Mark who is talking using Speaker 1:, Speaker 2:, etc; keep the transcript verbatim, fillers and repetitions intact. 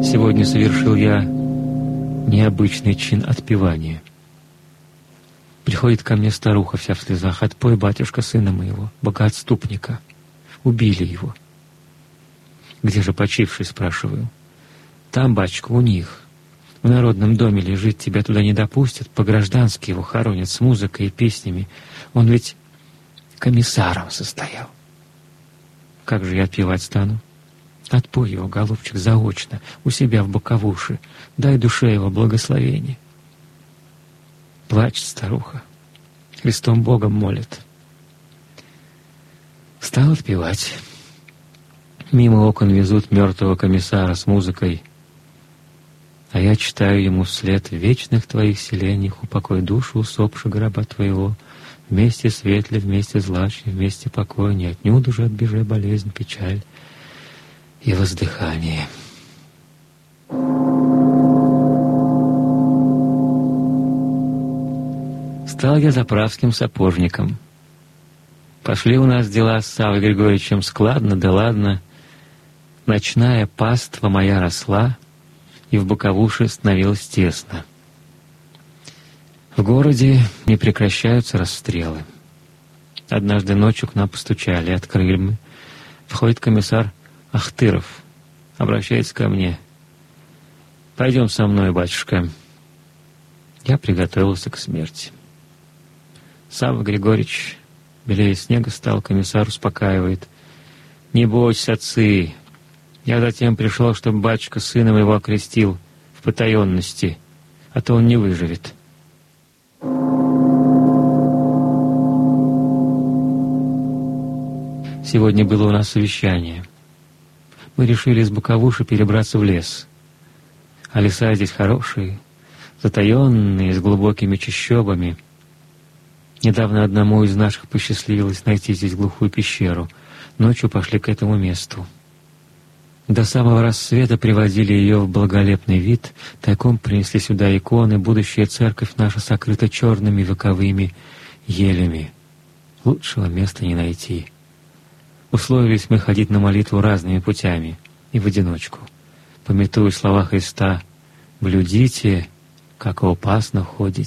Speaker 1: Сегодня совершил я необычный чин отпевания. Приходит ко мне старуха вся в слезах: «Отпой, батюшка, сына моего, богоотступника. Убили его». «Где же почивший?» — спрашиваю. «Там, батюшка, у них. В народном доме лежит, тебя туда не допустят, по-граждански его хоронят с музыкой и песнями. Он ведь комиссаром состоял». «Как же я отпевать стану?» «Отпой его, голубчик, заочно, у себя в боковуши, дай душе его благословение». Плачет старуха, Христом Богом молит. Стал отпевать. Мимо окон везут мертвого комиссара с музыкой, а я читаю ему вслед: «В вечных твоих селениях упокой душу усопши гроба твоего, вместе светле, вместе злаче, вместе покой, не отнюдь уже отбежи болезнь, печаль и воздыхание». Стал я заправским сапожником. Пошли у нас дела с Саввой Григорьевичем складно, да ладно. Ночная паства моя росла, и в боковуши становилось тесно. В городе не прекращаются расстрелы. Однажды ночью к нам постучали, открыли мы. Входит комиссар Ахтыров, обращается ко мне: «Пойдем со мной, батюшка». Я приготовился к смерти. Савва Григорьевич белее снега стал, комиссар успокаивает: «Не бойтесь, отцы, я затем пришел, чтобы батюшка сына моего окрестил в потаенности, а то он не выживет». Сегодня было у нас совещание. Мы решили из Боковуши перебраться в лес. А леса здесь хорошие, затаенные, с глубокими чащобами. Недавно одному из наших посчастливилось найти здесь глухую пещеру. Ночью пошли к этому месту. До самого рассвета приводили ее в благолепный вид, тайком принесли сюда иконы, будущая церковь наша сокрыта черными вековыми елями. Лучшего места не найти. Условились мы ходить на молитву разными путями и в одиночку. Памятуя слова Христа: «Блюдите, как опасно ходить».